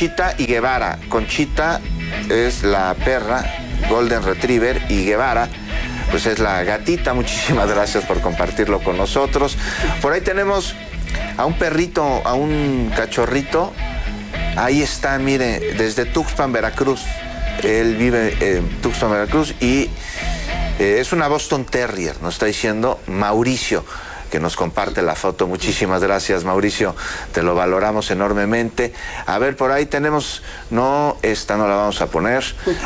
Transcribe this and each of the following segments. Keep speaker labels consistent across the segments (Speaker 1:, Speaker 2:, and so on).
Speaker 1: Conchita y Guevara. Conchita es la perra Golden Retriever y Guevara pues es la gatita. Muchísimas gracias por compartirlo con nosotros. Por ahí tenemos a un perrito, a un cachorrito. Ahí está, mire, desde Tuxpan, Veracruz. Él vive en Tuxpan, Veracruz y es una Boston Terrier, nos está diciendo Mauricio, que nos comparte la foto. Muchísimas gracias, Mauricio, te lo valoramos enormemente. A ver, por ahí tenemos, no, esta no la vamos a poner.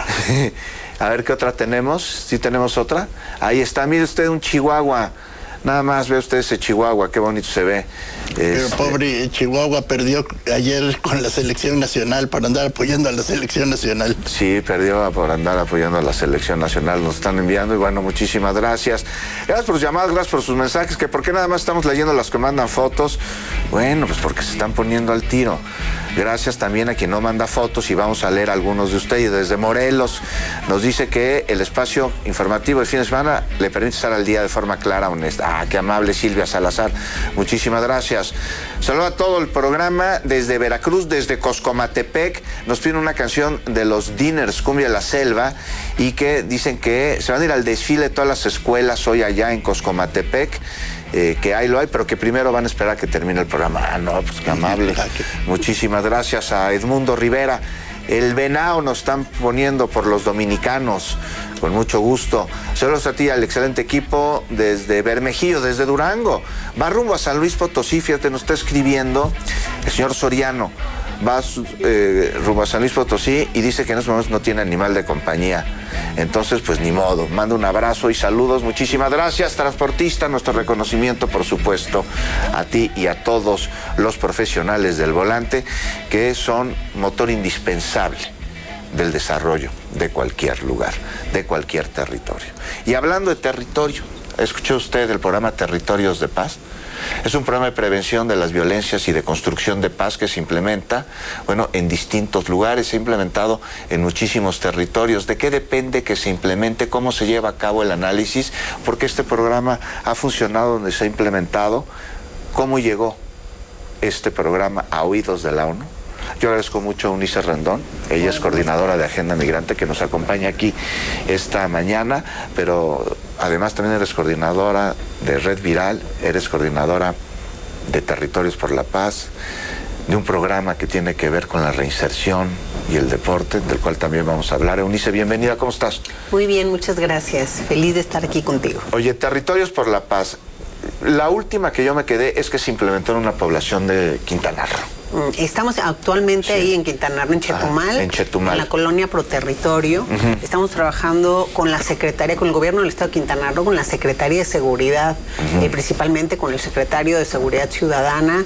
Speaker 1: A ver qué otra tenemos. ¿Sí tenemos otra? Ahí está, mire usted un chihuahua. Nada más ve usted ese chihuahua, qué bonito se ve.
Speaker 2: Pero pobre Chihuahua perdió ayer con la selección nacional por andar apoyando a la selección nacional.
Speaker 1: Sí, perdió por andar apoyando a la selección nacional. Nos están enviando y bueno, muchísimas gracias. Gracias por sus llamadas, gracias por sus mensajes. Que ¿por qué nada más estamos leyendo las que mandan fotos? Bueno, pues porque se están poniendo al tiro. Gracias también a quien no manda fotos y vamos a leer algunos de ustedes. Desde Morelos nos dice que el espacio informativo de fin de semana le permite estar al día de forma clara, honesta. Ah, qué amable Silvia Salazar. Muchísimas gracias. Saludo a todo el programa desde Veracruz, desde Coscomatepec. Nos piden una canción de los Dinners, Cumbia de la Selva, y que dicen que se van a ir al desfile de todas las escuelas hoy allá en Coscomatepec. Que ahí lo hay, pero que primero van a esperar a que termine el programa. Ah, no, pues qué amable. Muchísimas gracias a Edmundo Rivera. El venao nos están poniendo por los dominicanos, con mucho gusto. Saludos a ti, al excelente equipo desde Bermejillo, desde Durango. Va rumbo a San Luis Potosí, fíjate, nos está escribiendo el señor Soriano. Va rumbo a San Luis Potosí y dice que en estos momentos no tiene animal de compañía. Entonces, pues ni modo. Mando un abrazo y saludos. Muchísimas gracias, transportista. Nuestro reconocimiento, por supuesto, a ti y a todos los profesionales del volante, que son motor indispensable del desarrollo de cualquier lugar, de cualquier territorio. Y hablando de territorio, ¿escuchó usted el programa Territorios de Paz? Es un programa de prevención de las violencias y de construcción de paz que se implementa, bueno, en distintos lugares, se ha implementado en muchísimos territorios. ¿De qué depende que se implemente? ¿Cómo se lleva a cabo el análisis? Porque este programa ha funcionado donde se ha implementado. ¿Cómo llegó este programa a oídos de la ONU? Yo agradezco mucho a Eunice Rendón, ella es coordinadora de Agenda Migrante, que nos acompaña aquí esta mañana, pero además también eres coordinadora de Red Viral, eres coordinadora de Territorios por la Paz, de un programa que tiene que ver con la reinserción y el deporte, del cual también vamos a hablar. Eunice, bienvenida, ¿cómo estás?
Speaker 3: Muy bien, muchas gracias, feliz de estar aquí contigo.
Speaker 1: Oye, Territorios por la Paz, la última que yo me quedé es que se implementó en una población de Quintana Roo.
Speaker 3: Estamos actualmente ahí en Quintana Roo, en Chetumal, en la colonia Proterritorio. Estamos trabajando con la Secretaría, con el Gobierno del Estado de Quintana Roo, con la Secretaría de Seguridad, principalmente con el Secretario de Seguridad Ciudadana,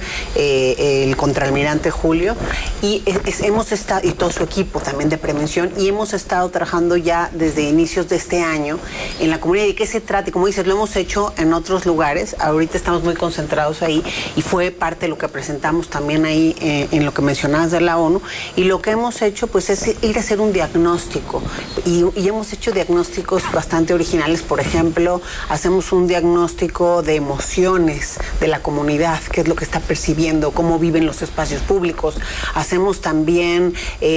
Speaker 3: el Contraalmirante Julio, y hemos estado, y todo su equipo también de prevención, y hemos estado trabajando ya desde inicios de este año en la comunidad. ¿De qué se trata? Y como dices, lo hemos hecho en otros lugares, ahorita estamos muy concentrados ahí, y fue parte de lo que presentamos también ahí en lo que mencionabas de la ONU, y lo que hemos hecho pues es ir a hacer un diagnóstico y hemos hecho diagnósticos bastante originales. Por ejemplo, hacemos un diagnóstico de emociones de la comunidad, qué es lo que está percibiendo, cómo viven los espacios públicos. Hacemos también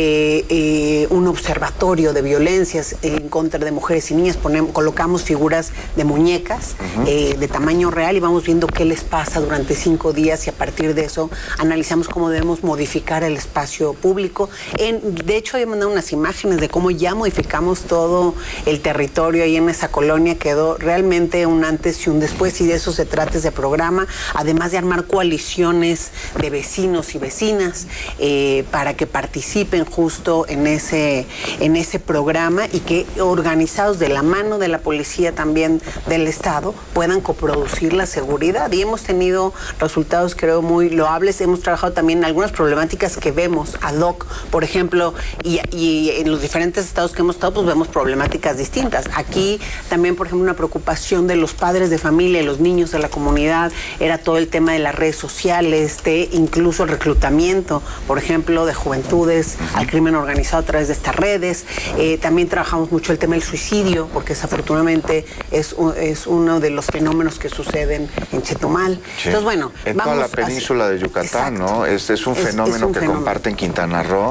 Speaker 3: un observatorio de violencias en contra de mujeres y niñas. Colocamos figuras de muñecas de tamaño real y vamos viendo qué les pasa durante 5 días, y a partir de eso analizamos cómo debemos modificar el espacio público. De hecho, he mandado unas imágenes de cómo ya modificamos todo el territorio ahí en esa colonia. Quedó realmente un antes y un después, y de eso se trata ese programa, además de armar coaliciones de vecinos y vecinas para que participen justo en ese programa, y que organizados de la mano de la policía también del Estado puedan coproducir la seguridad. Y hemos tenido resultados, creo, muy loables. Hemos trabajado también en algunas problemáticas que vemos ad hoc, por ejemplo, y en los diferentes estados que hemos estado, pues vemos problemáticas distintas. Aquí también, por ejemplo, una preocupación de los padres de familia y los niños de la comunidad era todo el tema de las redes sociales, de incluso el reclutamiento, por ejemplo, de juventudes al crimen organizado a través de estas redes. También trabajamos mucho el tema del suicidio, porque desafortunadamente es uno de los fenómenos que suceden en Chetumal. Sí. Entonces, bueno,
Speaker 1: en toda la península de Yucatán, exacto, ¿no? Es un fenómeno que comparten Quintana Roo